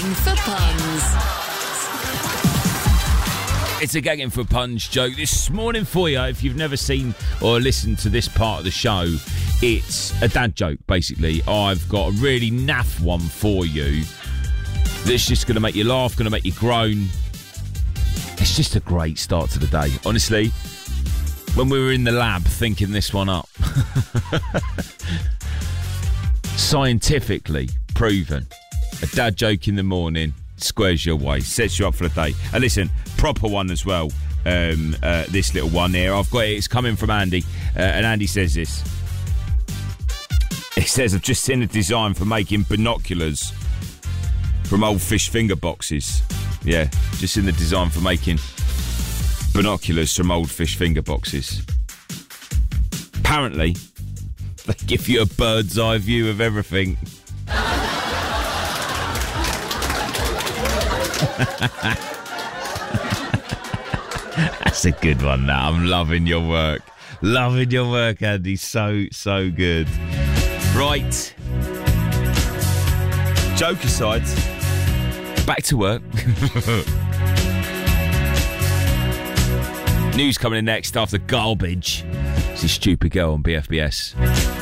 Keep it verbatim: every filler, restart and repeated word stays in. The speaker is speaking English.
gagging for puns. It's a gagging for puns joke this morning for you. If you've never seen or listened to this part of the show, it's a dad joke, basically. I've got a really naff one for you that's just going to make you laugh, going to make you groan. It's just a great start to the day. Honestly, when we were in the lab thinking this one up, scientifically proven, a dad joke in the morning squares your way, sets you up for the day. And listen, proper one as well. Um, uh, this little one here, I've got it. It's coming from Andy, uh, and Andy says this. He says, "I've just seen a design for making binoculars from old fish finger boxes." Yeah, just seen the design for making binoculars from old fish finger boxes. Apparently, they give you a bird's eye view of everything. That's a good one, that. I'm loving your work. Loving your work, Andy. So, so good. Right. Joke aside, back to work. News coming in next after garbage. This is Stupid Girl on B F B S.